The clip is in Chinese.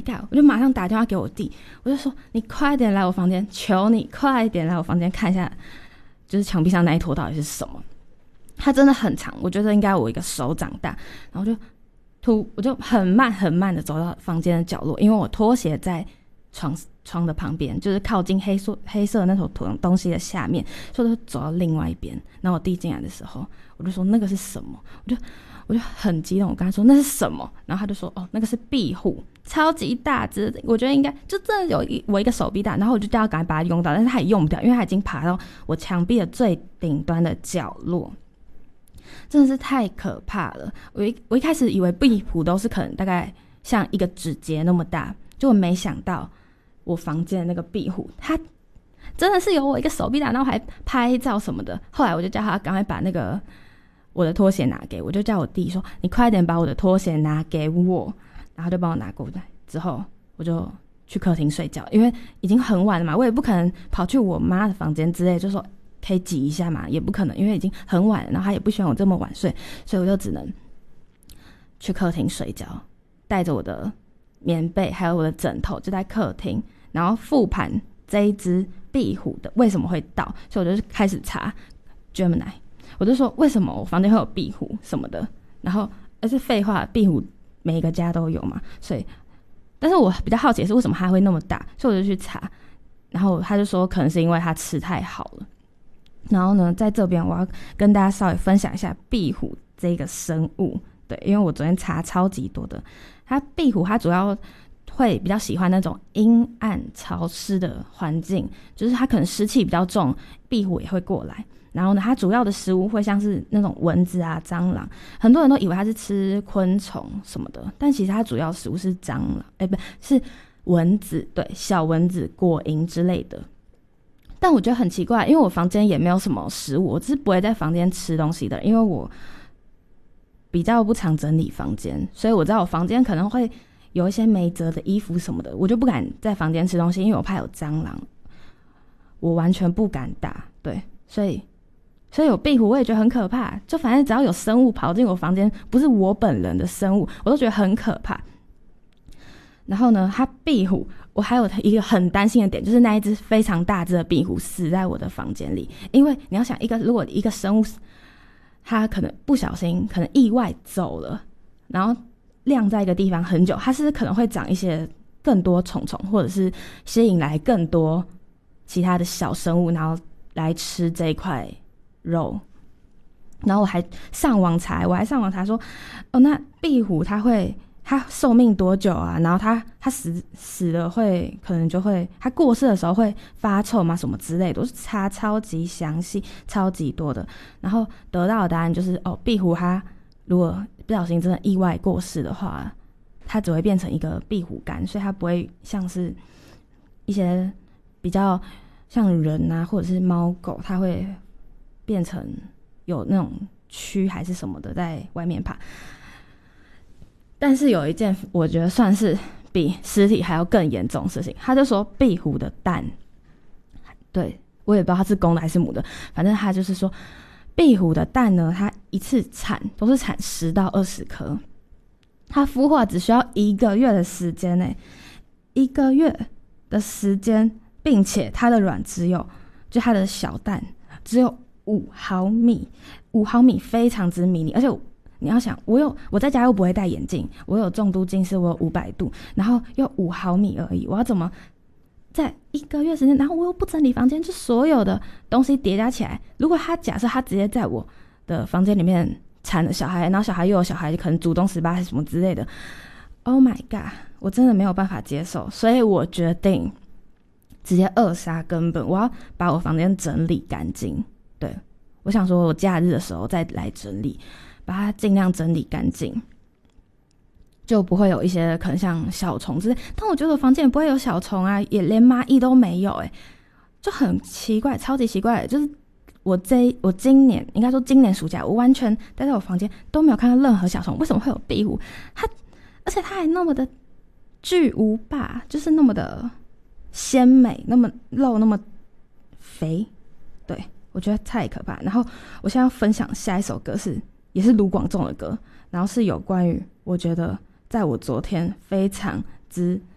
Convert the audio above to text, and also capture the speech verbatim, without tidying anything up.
god！ 我就马上打电话给我弟，我就说你快点来我房间，求你快点来我房间看一下，就是墙壁上那一坨到底是什么。它真的很长，我觉得应该我一个手掌大，然后就突我就很慢很慢的走到房间的角落，因为我拖鞋在床床的旁边，就是靠近黑色黑色的那坨东西的下面，所以我就走到另外一边。然后我弟进来的时候，我就说那个是什么？我就我就很激动，我跟他说那是什么？然后他就说哦，那个是壁虎，超级大只，我觉得应该就真的有一我一个手臂大。然后我就叫他赶快把它用到，但是他也用不掉，因为他已经爬到我墙壁的最顶端的角落。真的是太可怕了！我一我一开始以为壁虎都是可能大概像一个指节那么大，就我没想到我房间的那个壁虎，它真的是有我一个手臂大，然后还拍照什么的。后来我就叫他赶快把那个我的拖鞋拿给我，就叫我弟说：“你快点把我的拖鞋拿给我。”然后就帮我拿过来。之后我就去客厅睡觉，因为已经很晚了嘛，我也不可能跑去我妈的房间之类，就说可以挤一下嘛，也不可能，因为已经很晚了，然后他也不希望我这么晚睡，所以我就只能去客厅睡觉，带着我的棉被还有我的枕头就在客厅，然后复盘这一只壁虎的为什么会到，所以我就开始查 Gemini， 我就说为什么我房间会有壁虎什么的，然后而且废话，壁虎每一个家都有嘛，所以但是我比较好奇的是为什么它会那么大，所以我就去查，然后他就说可能是因为它吃太好了。然后呢，在这边我要跟大家稍微分享一下壁虎这个生物，对，因为我昨天查超级多的，它壁虎它主要会比较喜欢那种阴暗潮湿的环境，就是它可能湿气比较重，壁虎也会过来。然后呢，它主要的食物会像是那种蚊子啊、蟑螂，很多人都以为它是吃昆虫什么的，但其实它主要食物是蟑螂，哎，不是蚊子，对，小蚊子、果蝇之类的。但我觉得很奇怪，因为我房间也没有什么食物，我只是不会在房间吃东西的，因为我比较不常整理房间，所以我知道我房间可能会有一些没折的衣服什么的，我就不敢在房间吃东西，因为我怕有蟑螂，我完全不敢打，对，所以所以有壁虎我也觉得很可怕，就反正只要有生物跑进我房间，不是我本人的生物，我都觉得很可怕。然后呢，它壁虎，我还有一个很担心的点，就是那一只非常大只的壁虎死在我的房间里。因为你要想，一个如果一个生物，它可能不小心，可能意外走了，然后晾在一个地方很久，它是可能会长一些更多虫虫，或者是吸引来更多其他的小生物，然后来吃这一块肉。然后我还上网查，我还上网查说，哦，那壁虎它会。它寿命多久啊？然后它它死死了会可能就会，它过世的时候会发臭吗？什么之类的，都是查超级详细、超级多的。然后得到的答案就是，哦，壁虎它如果不小心真的意外过世的话，它只会变成一个壁虎干，所以它不会像是一些比较像人啊，或者是猫狗，它会变成有那种蛆还是什么的在外面爬。但是有一件我觉得算是比尸体还要更严重的事情，他就说壁虎的蛋，对，我也不知道它是公的还是母的，反正他就是说壁虎的蛋呢，它一次产都是产十到二十颗，它孵化只需要一个月的时间呢，一个月的时间，并且它的卵只有，就它的小蛋只有五毫米，五毫米非常之迷你，而且你要想，我有我在家又不会戴眼镜，我有重度近视，我有五百度，然后又五毫米而已，我要怎么在一个月时间，然后我又不整理房间，就所有的东西叠加起来，如果他假设他直接在我的房间里面产了小孩，然后小孩又有小孩，可能祖宗十八还是什么之类的 ，Oh my god， 我真的没有办法接受，所以我决定直接扼杀根本，我要把我房间整理干净。对，我想说我假日的时候再来整理。把它尽量整理干净，就不会有一些可能像小虫之类。但我觉得我房间也不会有小虫啊，也连蚂蚁都没有、欸，就很奇怪，超级奇怪。就是我这我今年应该说今年暑假，我完全待在我房间都没有看到任何小虫，为什么会有壁虎？它而且它还那么的巨无霸，就是那么的鲜美，那么肉那么肥，对我觉得太可怕。然后我现在要分享下一首歌是。也是卢广仲的歌，然后是有关于我觉得在我昨天非常之